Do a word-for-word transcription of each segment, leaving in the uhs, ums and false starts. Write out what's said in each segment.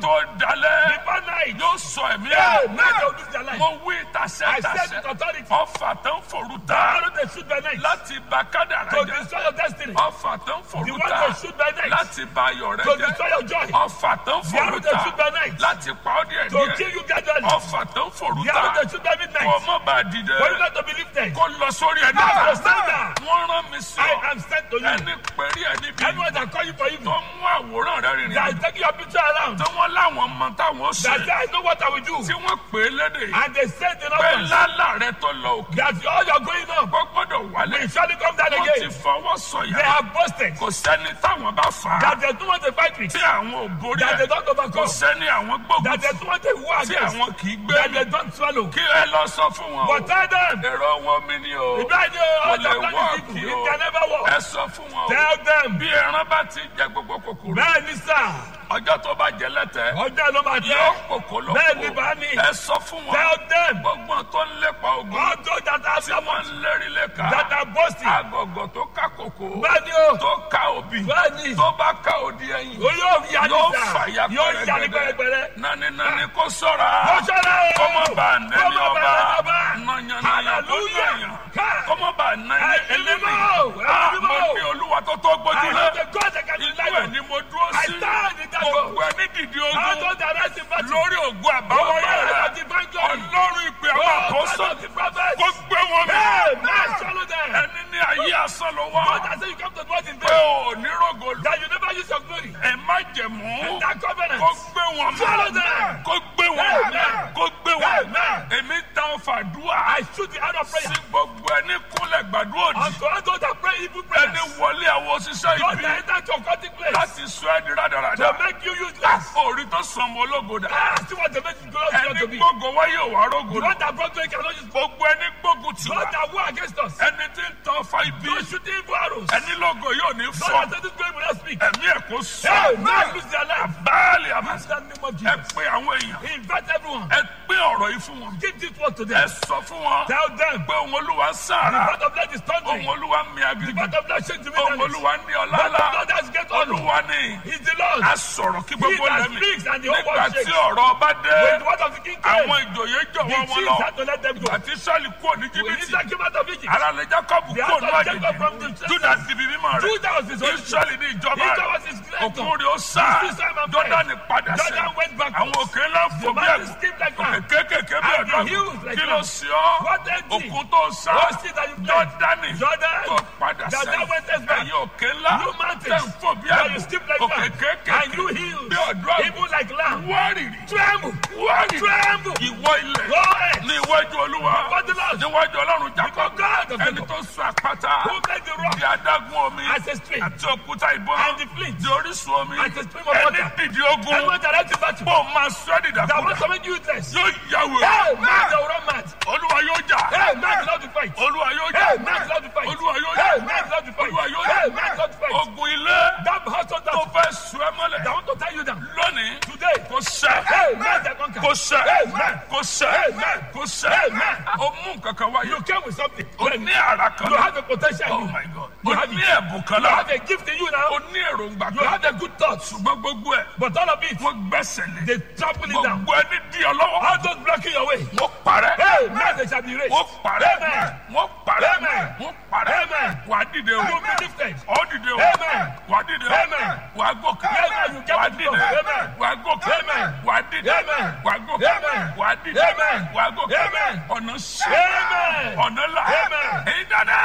tó dalẹ̀. Before night. Yóò sọ ẹ̀mí Yeah, ẹ̀. night they will lose their life. Mo wí tàṣẹ I said tàṣẹ. with authority. Ọfà tó ń forú The ta. arrow they shoot by night. Láti bà kádàrá To jẹ́. destroy your destiny. Ọfà tó ń The forú one ta. they shoot by night. Láti bà ayọ̀ rẹ To jẹ́. destroy your joy. Ọfà tó ń The arrow forú they ta. shoot by night. Láti pa ọ́ díẹ̀ To kill díẹ̀. you gradually. Ọfà tó ń forú The arrow ta. they shoot by midnight. Kò mọ́ bá dìde. For you not to be lifted. Kó lọ sórí ẹni Now náà. stand down. Wọ́n rán mi sí I ọ. am sent to you. Ẹni pẹ̀rí ẹni bí. Anyone that call you for evil. Tó mú àwòrán rẹ rìnrìn That àjò. is taking your picture around. Tí wọ́n láwọn mọ táwọn That ṣe. say I know what I will do. Tí wọ́n pè é lédè. And they said in Pé others. lálà rẹ tó lọ òkè. That all you're going on. Ó gbọ́dọ̀ wálé. Will surely come down Wọ́n ti again. fọwọ́ They sọ̀yà. have boasted. Kò sẹ́ni táwọn bá fà á. That they don't want to fight with. Tí àwọn ò borí That they ẹ̀. don't Kò overcome. sẹ́ni àwọn gbógun. That they don't want to war Tí against. àwọn kì í gbé That mi. they don't swallow. Kí ẹ lọ sọ fún wọn o. But tell them. Èrò wọn mi ni o. Ibrahim, all Kò the lè plan work is yìí evil. o. It can never work. Ẹ sọ fún wọn o. Tell them. Bí ẹran bá ti jẹ gbogbo kòkòrò. Bẹ́ẹ̀ni sá. Ọjọ́ tó bá jẹ lẹ́tẹ̀ẹ́. Ọjọ́ ló máa Yóò tẹ́. kòkó lóko. Bẹ́ẹ̀ni bá ní. Ẹ sọ fún wọn. Tell them. Gbogbo tó ń lépa ogun. All those that are Tí wọ́n ń lérí léka. that are boasting. Àgọ̀gọ̀ tó ká kòkó. Bẹ́ẹ̀ni o. Tó ká òbí. Bẹ́ẹ̀ni. Tó bá ká òdì ẹ̀yìn. O yóò yá ní Yóò sá. fàyà Yóò yá ní pẹ̀rẹ̀gẹ̀dẹ̀. pẹ̀rẹ̀pẹ̀rẹ̀. Nani nani kó sọ́ra. Kó ṣọ́ra o. Kọ́mọ bá nẹ́ni Kọ́mọ bá nẹ́ni ọba. ọba. Nàyànnàyà tó Hallelujah. nàyàn. Ká. Kọ́mọ bá nẹ́ni Ẹ̀yin ẹlẹ́ni. mímọ́. Ah, Ẹ̀yin mo mímọ́. ní Olúwa tó tó I gbójú know lé. the God that can Inú deliver ẹ̀ you. ni mo dúró I sí. stand in that Gbogbo God. ẹni dìde All ogun. those that are in battle. Lórí ògùn àbáwọ̀ Over your rẹ̀. head of divine glory. Ọlọ́run ìpè àwọn Oh, àkóso. God of the prophets. Kó gbé wọn mì. Amen. Swallow them. Ẹni ní ayé asán ló wá. God has said you come to dwell in Pé vain. ò ní rògo lù. That you never use your glory. Ẹ má jẹ̀mú. That covenant. Kó gbé wọn mì. Swallow them. Kó gbé wọn mì. Amen. Kó gbé wọn mì. Amen. Èmi dáhùn fàdúrà. I shoot the hand of prayer. Sí gbogbo ẹni kúnlẹ̀ gbàdúrà òdì. Unto all those that pray evil prayers. Ẹni wọlé àwọn òṣìṣẹ́ God ibi. that enter your cutting place. Láti sọ ẹ́ di rádaràda. To make you useless. Orí tó sàn mọ́ ológo dà. Ah, see what the message glorious God to Ẹni be. gbógun wáyé òwà rógo The lù. one that brought you cannot use. Gbogbo ẹni gbógun tì wá. God that war against us. Ẹni tí ń tọ́ fa ibi. Don't shoot evil arrows. Ẹni lógo yóò ní God fọ́. that said this glory will not speak. Ẹ̀mí ẹ̀ kò sọ. Hey, man, lose their life. Báàlì In àbàtà. the name of Ẹ Jesus. pé àwọn èèyàn. Invite everyone. Ẹ pé ọ̀rọ̀ yìí fún wọn. Give this word to Ẹ them. sọ fún wọn. Tell them. Pé òun Olúwa ń The sàrà. part of blood is thundering. Òun Olúwa ń mi The agbègbè. part of blood shakes the Òun wilderness. Olúwa ní But the ọlá. Lord has get honor. Olúwa ní. He's the Lord. A sọ̀rọ̀ kí He gbogbo that lẹ́mí. speaks and the whole Nígbà world tí shakes. ọ̀rọ̀ ọba When dé. the word of the king came, Àwọn ìjòyè the jọ̀wọ́ wọn chiefs lọ. had to let them go. Ìgbà tí Sọ́ọ̀lì kúrò ní When Jìbìtì. Israel came out of Egypt, Ara lè Jákọ́bù the kúrò house ní of Jacob from àjèjì. the Júdà di ibi mímọ́ rẹ̀. Judah was his origin. Ísírẹ́lì ní ìjọba Israel rẹ̀. was his Òkun creator. rẹ̀ ó sá. His Simon Jọ́dánì padà Jordan sẹ́yìn. went backwards. Àwọn òkè ńlá fò The bí mountains ẹ̀gún. skipped like Òkè that. kéékèèké bí And the ẹ̀dọ́. hills like Kí ló that. sí ọ́? What empty? Òkun tó sá. What sea that you fled? Jọ́dánì Jordan. tó padà That thou sẹ́yìn. wentest back. Ẹ̀yin òkè ńlá. You mountains. Tẹ̀ ń fò bí That you ẹ̀gún. skip like Òkè that. kéékèèké. And you hills. Bí ọ̀dọ́ àgùntàn. Even like lamb. Wárìrì. Tremble. Wárìrì. Tremble. Ìwọ ilẹ̀. Go ahead. Ní iwájú Olúwa. Before the Lord. Níwájú Ọlọ́run Jákọ́bù. Before God of Ẹni Jacob. tó sọ àpáta. Who made the rock Di adágún omi. as a stream? Àti òkúta ìbọn. And the flint. Di orísun omi. As a stream of Ẹni water. dìde ogun. Anyone that has to battle. Bó máa sọ ẹ́ That dìdàkudà. wants to make you useless. Yóò yàwó. Hey, man, they will run mad. Olúwa yóò jà. Hey, man, is allowed to fight. Olúwa yóò jà. Hey, man, is allowed to fight. Olúwa yóò Hey, jà. man, is allowed to fight. Olúwa yóò Hey, jà. man, is allowed to fight. Ogun ilé That hustle tó that fẹ́ sùn ẹ́ mọ́lẹ̀. that want to tie you down. Lónìí Today. kò sẹ́. Hey, man, they conquer. Kò sẹ́. Hey, man. Kò sẹ́. Hey, man. Kò sẹ́. Hey, man. O mú nǹkan kan wáyé. You came with something. O ní àrà kan You náà. have a potential Oh in you. my God. You O have ní it. ẹ̀bùn kan You náà. have a gift in you now. O ní èròǹgbà You kan. have a good thoughts. Ṣùgbọ́n gbogbo ẹ̀. But all of it, Wọ́n gbẹ́sẹ̀ lé. they trample it down. Gbogbo ẹni dí ọ lọ́wọ́. All those blocking your way. Wọ́n parẹ́. Hey, man, they shall be raised. Wọ́n parẹ́. Amen. Wọ́n parẹ́. Amen. Wọ́n parẹ́. Amen. Wà á dìde o. You will be lifted. Ó dìde o. Amen. Wà á dìde o. Amen. Wà á gòkè. Amen. You get Wà á to dìde. go. Amen. Wà á gòkè. Amen. Wà á dìde. Amen. Wà á gòkè. Amen. Wà á dìde. Amen. Wà á gòkè. Amen. Ọ̀nà ṣe. Amen. Ọ̀nà là. Amen. Èyí dáadáa.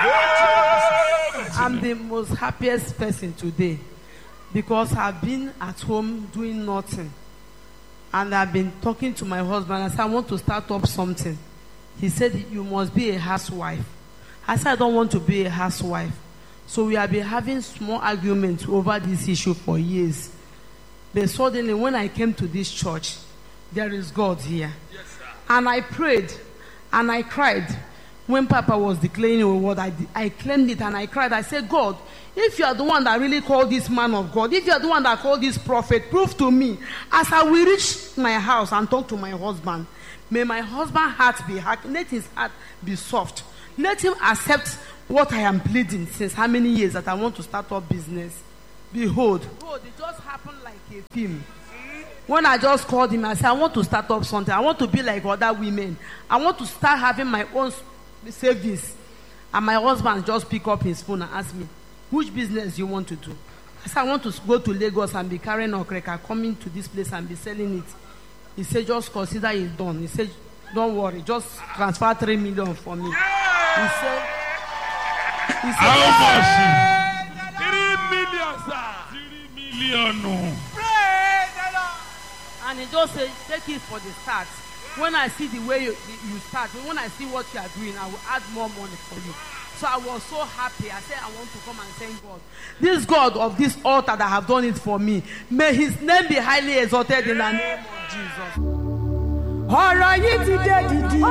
Amen. I'm the most happiest person today because I've been at home doing nothing. And I've been talking to my husband. I said, I want to start up something. He said, you must be a housewife. I said, I don't want to be a housewife. So we have been having small arguments over this issue for years. But suddenly, when I came to this church, there is God here. Yes, sir. And I prayed and I cried. When Papa was declaring a word, I, I claimed it and I cried. I said, God, if you are the one that really called this man of God, if you are the one that called this prophet, prove to me. As I will reach my house and talk to my husband, may my husband's heart be hard. Let his heart be soft. Let him accept what I am pleading since how many years that I want to start up business. Behold, Behold, it just happened like a film. When I just called him, I said, I want to start up something. I want to be like other women. I want to start having my own savings. And my husband just pick up his phone and ask me, which business you want to do? I said, I want to go to Lagos and be carrying okreka, coming to this place and be selling it. He said, just consider it done. He said, don't worry, just transfer three million for me. He said, he said, How much? Three million, sir. Three million. and he just said, take it for the start. When I see the way you, you start, when I see what you are doing, I will add more money for you. So I was so happy. I said, I want to come and thank God. This God of this altar that have done it for me, may his name be highly exalted in the name of Jesus. ọ̀rọ̀ yìí ti dé dìdì.